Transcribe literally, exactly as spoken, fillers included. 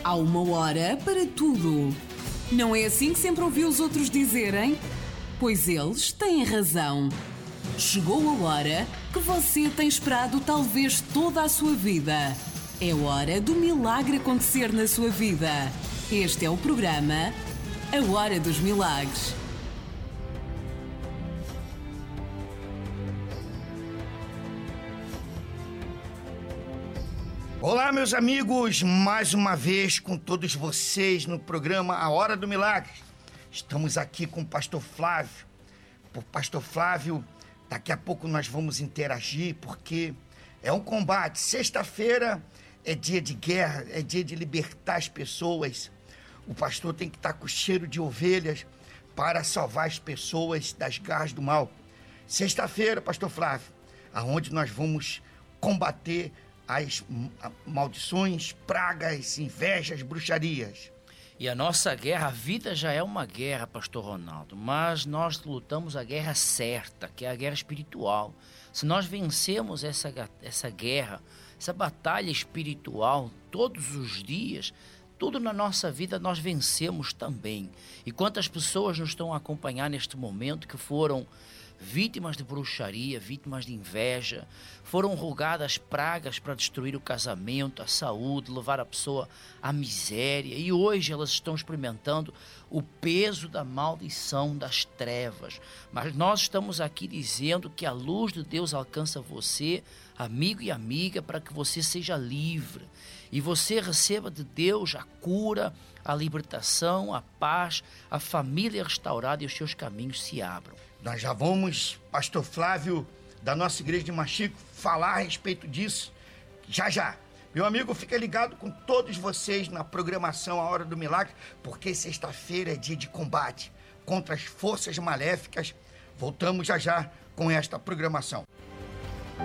Há uma hora para tudo. Não é assim que sempre ouvi os outros dizerem? Pois eles têm razão. Chegou a hora que você tem esperado talvez toda a sua vida. É hora do milagre acontecer na sua vida. Este é o programa A Hora dos Milagres. Olá, meus amigos, mais uma vez com todos vocês no programa A Hora do Milagre. Estamos aqui com o pastor Flávio. O pastor Flávio, daqui a pouco nós vamos interagir, porque é um combate. Sexta-feira é dia de guerra, é dia de libertar as pessoas. O pastor tem que estar com cheiro de ovelhas para salvar as pessoas das garras do mal. Sexta-feira, pastor Flávio, aonde nós vamos combater as maldições, pragas, invejas, bruxarias. E a nossa guerra, a vida já é uma guerra, pastor Ronaldo, mas nós lutamos a guerra certa, que é a guerra espiritual. Se nós vencemos essa, essa guerra, essa batalha espiritual todos os dias, tudo na nossa vida nós vencemos também. E quantas pessoas nos estão a acompanhar neste momento que foram vítimas de bruxaria, vítimas de inveja, foram rogadas pragas para destruir o casamento, a saúde, levar a pessoa à miséria, e hoje elas estão experimentando o peso da maldição das trevas. Mas nós estamos aqui dizendo que a luz de Deus alcança você, amigo e amiga, para que você seja livre e você receba de Deus a cura, a libertação, a paz, a família restaurada e os seus caminhos se abram. Nós já vamos, pastor Flávio, da nossa igreja de Machico, falar a respeito disso, já já. Meu amigo, fica ligado com todos vocês na programação A Hora do Milagre, porque sexta-feira é dia de combate contra as forças maléficas. Voltamos já já com esta programação.